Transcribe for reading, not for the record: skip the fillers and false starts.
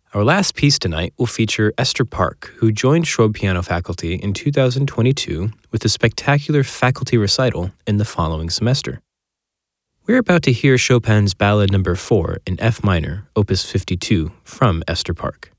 Our last piece tonight will feature Esther Park, who joined Schrobe piano faculty in 2022 with a spectacular faculty recital in the following semester. We're about to hear Chopin's Ballad No. 4 in F minor, Opus 52, from Esther Park.